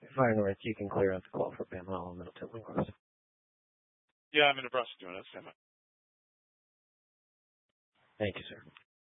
Fire North, you can clear out the call for Pam Howell and Middleton Windcross. Yeah, I'm in the process of doing it. Stand by. Thank you, sir.